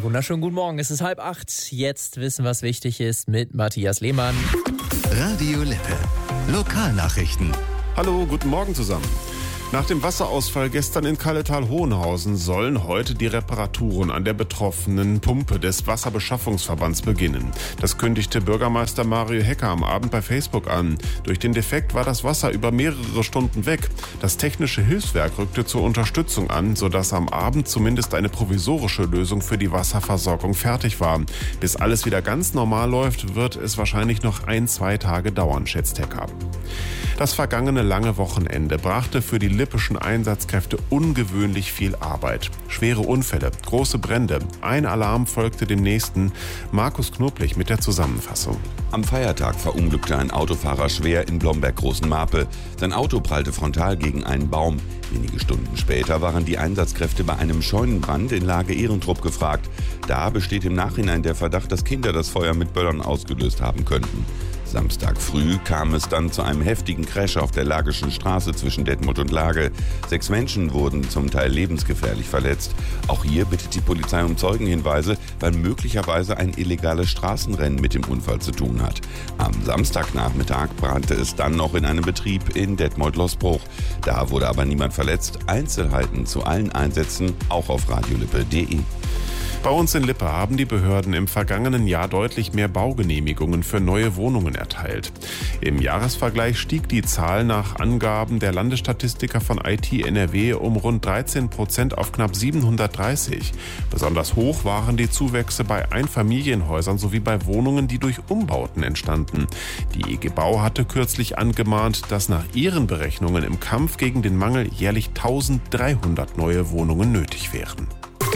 wunderschönen guten Morgen. Es ist 7:30. Jetzt wissen, was wichtig ist mit Matthias Lehmann. Radio Lippe. Lokalnachrichten. Hallo, guten Morgen zusammen. Nach dem Wasserausfall gestern in Kalletal-Hohenhausen sollen heute die Reparaturen an der betroffenen Pumpe des Wasserbeschaffungsverbands beginnen. Das kündigte Bürgermeister Mario Hecker am Abend bei Facebook an. Durch den Defekt war das Wasser über mehrere Stunden weg. Das technische Hilfswerk rückte zur Unterstützung an, sodass am Abend zumindest eine provisorische Lösung für die Wasserversorgung fertig war. Bis alles wieder ganz normal läuft, wird es wahrscheinlich noch 1-2 Tage dauern, schätzt Hecker. Das vergangene lange Wochenende brachte für die lippischen Einsatzkräfte ungewöhnlich viel Arbeit. Schwere Unfälle, große Brände, ein Alarm folgte dem nächsten. Markus Knoblich mit der Zusammenfassung. Am Feiertag verunglückte ein Autofahrer schwer in Blomberg-Großenmarpe. Sein Auto prallte frontal gegen einen Baum. Wenige Stunden später waren die Einsatzkräfte bei einem Scheunenbrand in Lage Ehrentrupp gefragt. Da besteht im Nachhinein der Verdacht, dass Kinder das Feuer mit Böllern ausgelöst haben könnten. Samstag früh kam es dann zu einem heftigen Crash auf der Lagischen Straße zwischen Detmold und Lage. 6 Menschen wurden zum Teil lebensgefährlich verletzt. Auch hier bittet die Polizei um Zeugenhinweise, weil möglicherweise ein illegales Straßenrennen mit dem Unfall zu tun hat. Am Samstagnachmittag brannte es dann noch in einem Betrieb in Detmold-Losbruch. Da wurde aber niemand verletzt. Einzelheiten zu allen Einsätzen auch auf radiolippe.de. Bei uns in Lippe haben die Behörden im vergangenen Jahr deutlich mehr Baugenehmigungen für neue Wohnungen erteilt. Im Jahresvergleich stieg die Zahl nach Angaben der Landesstatistiker von IT NRW um rund 13% auf knapp 730. Besonders hoch waren die Zuwächse bei Einfamilienhäusern sowie bei Wohnungen, die durch Umbauten entstanden. Die IG Bau hatte kürzlich angemahnt, dass nach ihren Berechnungen im Kampf gegen den Mangel jährlich 1300 neue Wohnungen nötig wären.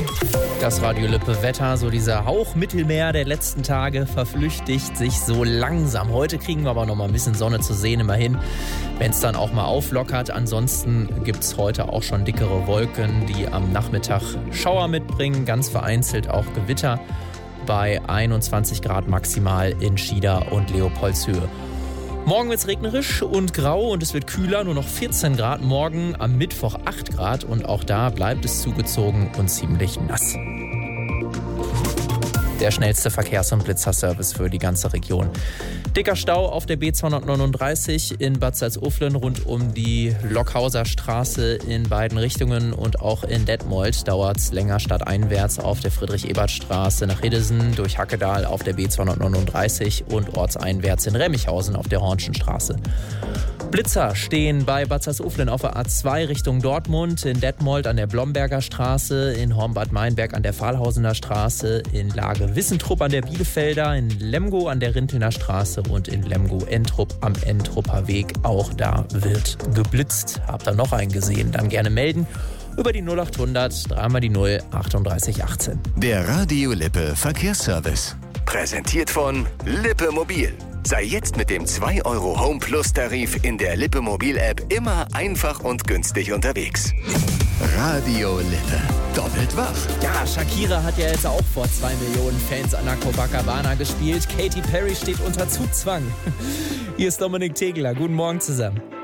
Das Radio Lippe Wetter, so dieser Hauch Mittelmeer der letzten Tage verflüchtigt sich so langsam. Heute kriegen wir aber noch mal ein bisschen Sonne zu sehen, immerhin, wenn es dann auch mal auflockert. Ansonsten gibt es heute auch schon dickere Wolken, die am Nachmittag Schauer mitbringen, ganz vereinzelt auch Gewitter bei 21 Grad maximal in Schieder und Leopoldshöhe. Morgen wird es regnerisch und grau und es wird kühler, nur noch 14 Grad. Morgen am Mittwoch 8 Grad und auch da bleibt es zugezogen und ziemlich nass. Der schnellste Verkehrs- und Blitzerservice für die ganze Region. Dicker Stau auf der B239 in Bad Salzuflen rund um die Lockhauser Straße in beiden Richtungen und auch in Detmold dauert es länger stadteinwärts auf der Friedrich-Ebert-Straße nach Hiddesen, durch Hackedal auf der B239 und ortseinwärts in Remmichhausen auf der Hornschen Straße. Blitzer stehen bei Bad Salzuflen auf der A2 Richtung Dortmund, in Detmold an der Blomberger Straße, in Hornbad Meinberg an der Pfahlhausener Straße, in Lage Wissentrupp an der Bielefelder, in Lemgo an der Rintelner Straße und in Lemgo-Entrupp am Entrupper Weg. Auch da wird geblitzt. Habt ihr noch einen gesehen? Dann gerne melden über die 0800 3 die 0 38 18. Der Radio Lippe Verkehrsservice. Präsentiert von Lippe Mobil. Sei jetzt mit dem 2 € Home Plus Tarif in der Lippe Mobil App immer einfach und günstig unterwegs. Radio Lippe. Doppelt wach. Ja, Shakira hat ja jetzt auch vor 2 Millionen Fans an der Copacabana gespielt. Katy Perry steht unter Zugzwang. Hier ist Dominik Tegeler. Guten Morgen zusammen.